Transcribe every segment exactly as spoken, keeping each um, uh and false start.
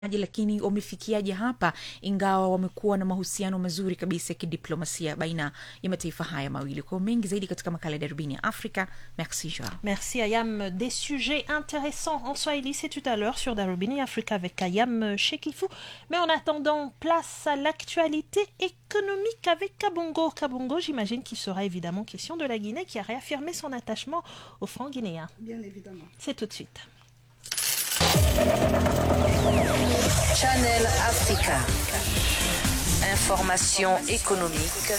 lakini wamefikiaje hapa, ingawa wamekuwa na mahusiano mazuri kabisa ya kidiplomasia baina ya mataifa haya mawili. Kwa mengi zaidi katika makala ya Darubini ya Afrika. Merci Joa. Merci Ayam. Des sujets intéressants en Swahili, c'est tout à l'heure sur Darubini Afrika avec Ayam Shekifou. Mais en attendant, place à l'actualité économique avec Kabongo. Kabongo, j'imagine qu'il sera évidemment question de la Guinée qui a réaffirmé son attachement au franc guinéen. Bien évidemment. C'est tout de suite. Channel Africa. Information économique.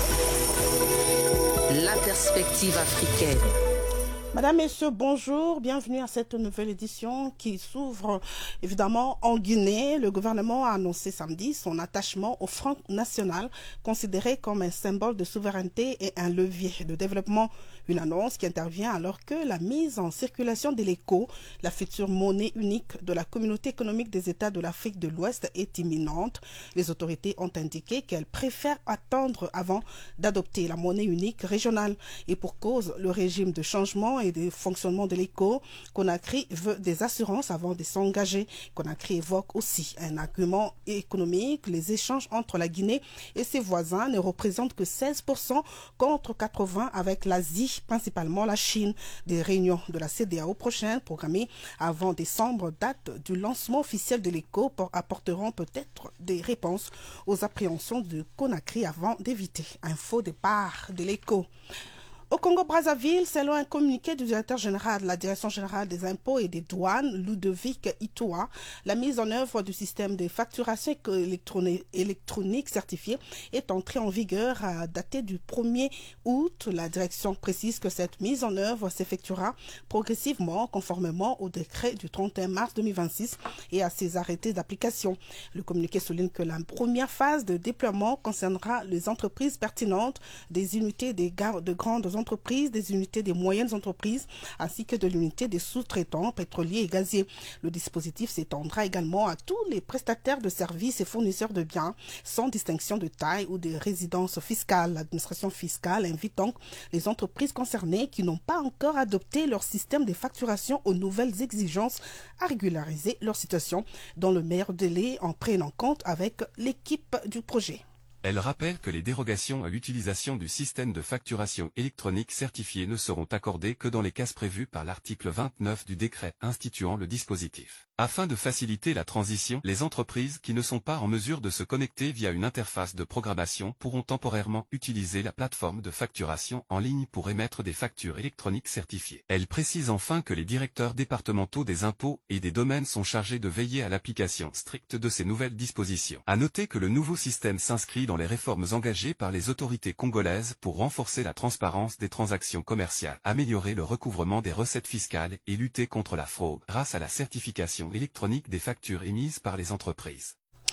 La perspective africaine. Madame, Messieurs, bonjour. Bienvenue à cette nouvelle édition qui s'ouvre évidemment en Guinée. Le gouvernement a annoncé samedi son attachement au franc national, considéré comme un symbole de souveraineté et un levier de développement. Une annonce qui intervient alors que la mise en circulation de l'éco, la future monnaie unique de la communauté économique des États de l'Afrique de l'Ouest, est imminente. Les autorités ont indiqué qu'elles préfèrent attendre avant d'adopter la monnaie unique régionale. Et pour cause, le régime de changement et de fonctionnement de l'éco, Conakry veut des assurances avant de s'engager. Conakry évoque aussi un argument économique. Les échanges entre la Guinée et ses voisins ne représentent que seize pour cent contre quatre-vingts pour cent avec l'Asie, principalement la Chine. Des réunions de la C E D E A O prochaines programmées avant décembre, date du lancement officiel de l'éco, apporteront peut-être des réponses aux appréhensions de Conakry avant d'éviter un faux départ de l'éco. Au Congo-Brazzaville, selon un communiqué du directeur général de la Direction générale des impôts et des douanes, Ludovic Itoa, la mise en œuvre du système de facturation électronique certifié est entrée en vigueur à dater du premier août. La direction précise que cette mise en œuvre s'effectuera progressivement conformément au décret du trente et un mars deux mille vingt-six et à ses arrêtés d'application. Le communiqué souligne que la première phase de déploiement concernera les entreprises pertinentes, des unités des de grandes entreprises, des unités des moyennes entreprises, ainsi que de l'unité des sous-traitants pétroliers et gaziers. Le dispositif s'étendra également à tous les prestataires de services et fournisseurs de biens, sans distinction de taille ou de résidence fiscale. L'administration fiscale invite donc les entreprises concernées qui n'ont pas encore adopté leur système de facturation aux nouvelles exigences à régulariser leur situation dans le meilleur délai en prenant compte avec l'équipe du projet. Elle rappelle que les dérogations à l'utilisation du système de facturation électronique certifié ne seront accordées que dans les cas prévus par l'article vingt-neuf du décret instituant le dispositif. Afin de faciliter la transition, les entreprises qui ne sont pas en mesure de se connecter via une interface de programmation pourront temporairement utiliser la plateforme de facturation en ligne pour émettre des factures électroniques certifiées. Elle précise enfin que les directeurs départementaux des impôts et des domaines sont chargés de veiller à l'application stricte de ces nouvelles dispositions. À noter que le nouveau système s'inscrit dans les réformes engagées par les autorités congolaises pour renforcer la transparence des transactions commerciales, améliorer le recouvrement des recettes fiscales et lutter contre la fraude grâce à la certification électronique des factures émises par les entreprises.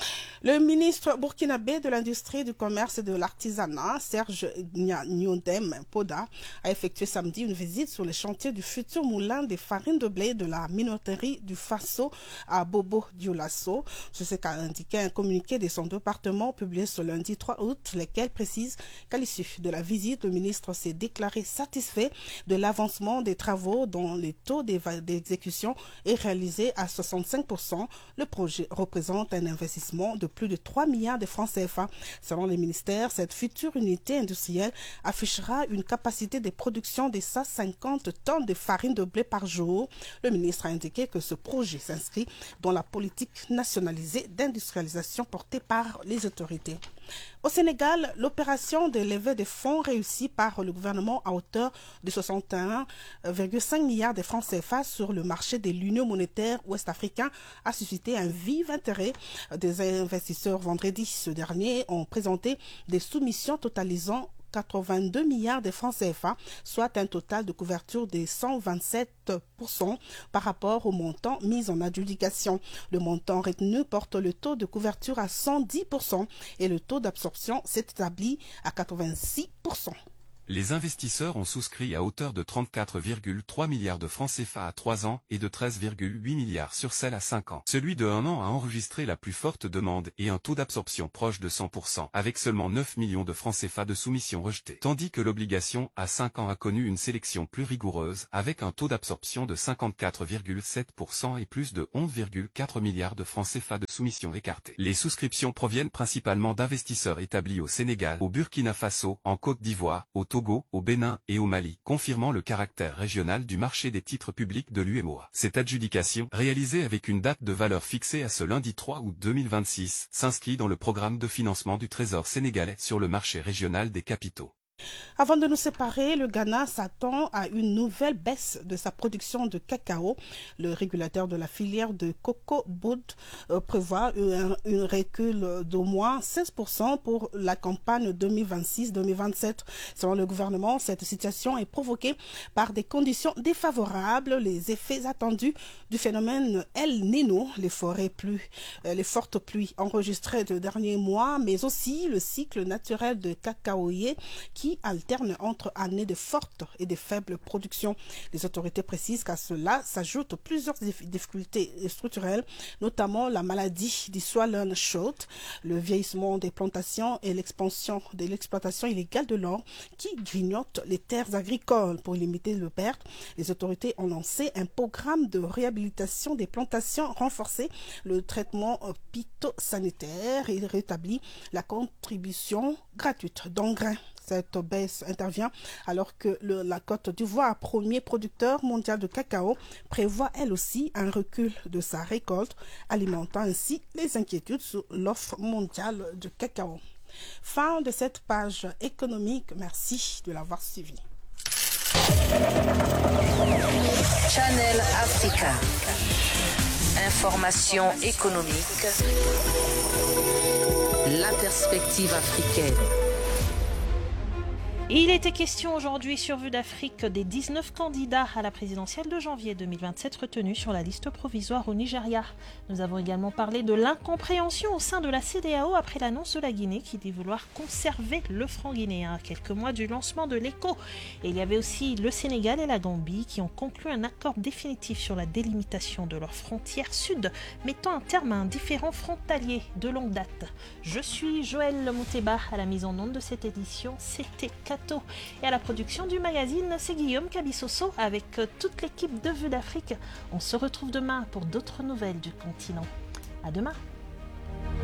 Le ministre burkinabé de l'Industrie, du Commerce et de l'Artisanat, Serge Nyondem Poda, a effectué samedi une visite sur les chantiers du futur moulin des farines de blé de la minoterie du Faso à Bobo Dioulasso. C'est ce qu'a indiqué un communiqué de son département publié ce lundi trois août, lequel précise qu'à l'issue de la visite, le ministre s'est déclaré satisfait de l'avancement des travaux dont le taux d'exécution est réalisé à soixante-cinq pour cent. Le projet représente un investissement de plus de trois milliards de francs C F A. Selon les ministères, cette future unité industrielle affichera une capacité de production de cent cinquante tonnes de farine de blé par jour. Le ministre a indiqué que ce projet s'inscrit dans la politique nationalisée d'industrialisation portée par les autorités. Au Sénégal, l'opération de levée de fonds réussie par le gouvernement à hauteur de soixante et un virgule cinq milliards de francs C F A sur le marché de l'Union monétaire ouest-africain a suscité un vif intérêt des investisseurs. Vendredi, ce dernier ont présenté des soumissions totalisant quatre-vingt-deux milliards de francs C F A, soit un total de couverture de cent vingt-sept pour cent par rapport au montant mis en adjudication. Le montant retenu porte le taux de couverture à cent dix pour cent et le taux d'absorption s'est établi à quatre-vingt-six pour cent. Les investisseurs ont souscrit à hauteur de trente-quatre virgule trois milliards de francs C F A à trois ans et de treize virgule huit milliards sur celle à cinq ans. Celui de un an a enregistré la plus forte demande et un taux d'absorption proche de cent pour cent, avec seulement neuf millions de francs C F A de soumission rejetés. Tandis que l'obligation à cinq ans a connu une sélection plus rigoureuse, avec un taux d'absorption de cinquante-quatre virgule sept pour cent et plus de onze virgule quatre milliards de francs C F A de soumission écartées. Les souscriptions proviennent principalement d'investisseurs établis au Sénégal, au Burkina Faso, en Côte d'Ivoire, au Togo, au Bénin et au Mali, confirmant le caractère régional du marché des titres publics de l'U E M O A. Cette adjudication, réalisée avec une date de valeur fixée à ce lundi trois août deux mille vingt-six, s'inscrit dans le programme de financement du Trésor sénégalais sur le marché régional des capitaux. Avant de nous séparer, le Ghana s'attend à une nouvelle baisse de sa production de cacao. Le régulateur de la filière de Cocoa Board euh, prévoit un, un recul d'au moins seize pour cent pour la campagne deux mille vingt-six deux mille vingt-sept. Selon le gouvernement, cette situation est provoquée par des conditions défavorables, les effets attendus du phénomène El Niño, les forêts pluies, euh, les fortes pluies enregistrées les derniers mois, mais aussi le cycle naturel de cacaoyer qui alterne entre années de fortes et de faibles productions. Les autorités précisent qu'à cela s'ajoutent plusieurs difficultés structurelles, notamment la maladie du swollen shoot, le vieillissement des plantations et l'expansion de l'exploitation illégale de l'or qui grignote les terres agricoles. Pour limiter le perte, les autorités ont lancé un programme de réhabilitation des plantations renforcé, le traitement phytosanitaire et rétablit la contribution gratuite d'engrais. Cette baisse intervient alors que le, la Côte d'Ivoire, premier producteur mondial de cacao, prévoit elle aussi un recul de sa récolte, alimentant ainsi les inquiétudes sur l'offre mondiale de cacao. Fin de cette page économique. Merci de l'avoir suivi. Channel Africa. Information économique. La perspective africaine. Il était question aujourd'hui sur Vue d'Afrique des dix-neuf candidats à la présidentielle de janvier deux mille vingt-sept retenus sur la liste provisoire au Nigeria. Nous avons également parlé de l'incompréhension au sein de la C D A O après l'annonce de la Guinée qui dit vouloir conserver le franc guinéen à quelques mois du lancement de l'Eco. Et il y avait aussi le Sénégal et la Gambie qui ont conclu un accord définitif sur la délimitation de leur frontière sud, mettant un terme à un différend frontalier de longue date. Je suis Joël Mouteba à la mise en onde de cette édition. C'était Et à la production du magazine, c'est Guillaume Cabissoso avec toute l'équipe de Vue d'Afrique. On se retrouve demain pour d'autres nouvelles du continent. À demain.